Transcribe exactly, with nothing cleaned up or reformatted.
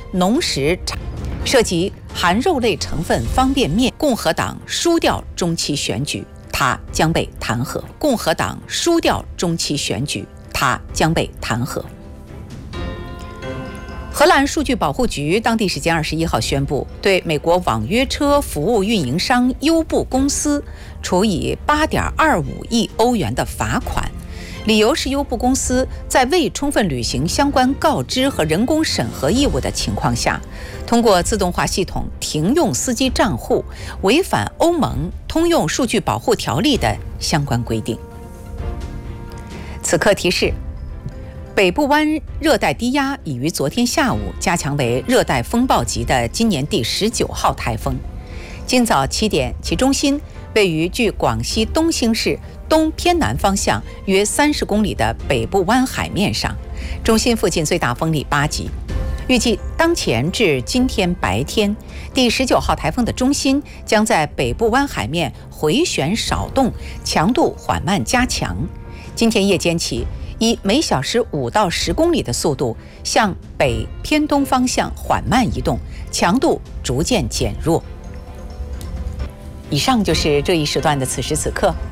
农食产涉及含肉类成分方便面，共和党输掉中期选举，他将被弹劾。共和党输掉中期选举，他将被弹劾。荷兰数据保护局当地时间二十一号宣布，对美国网约车服务运营商优步公司处以八点二五亿欧元的罚款，理由是优步公司在未充分履行相关告知和人工审核义务的情况下，通过自动化系统停用司机账户，违反欧盟通用数据保护条例的相关规定。此刻提示，北部湾热带低压已于昨天下午加强为热带风暴级的今年第十九号台风。今早七点，其中心位于距广西东兴市东偏南方向约三十公里的北部湾海面上，中心附近最大风力八级。预计当前至今天白天，第十九号台风的中心将在北部湾海面回旋少动，强度缓慢加强。今天夜间起，以每小时五到十公里的速度向北偏东方向缓慢移动，强度逐渐减弱。以上就是这一时段的此时此刻，